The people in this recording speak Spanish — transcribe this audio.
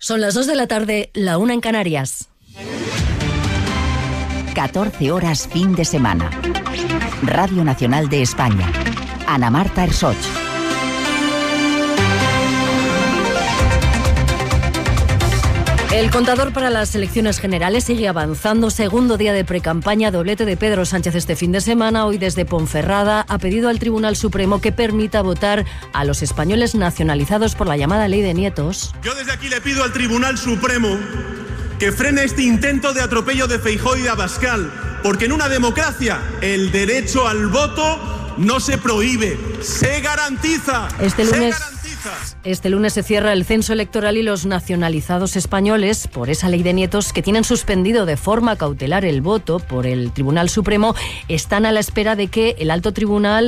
Son las 2 de la tarde, la 1 en Canarias. 14 horas fin de semana. Radio Nacional de España. Ana Marta Ersoch. El contador para las elecciones generales sigue avanzando. Segundo día de precampaña, doblete de Pedro Sánchez este fin de semana. Hoy desde Ponferrada ha pedido al Tribunal Supremo que permita votar a los españoles nacionalizados por la llamada Ley de Nietos. Yo desde aquí le pido al Tribunal Supremo que frene este intento de atropello de Feijóo y de Abascal, porque en una democracia el derecho al voto no se prohíbe, se garantiza. Este lunes se cierra el censo electoral y los nacionalizados españoles, por esa ley de nietos que tienen suspendido de forma cautelar el voto por el Tribunal Supremo, están a la espera de que el alto tribunal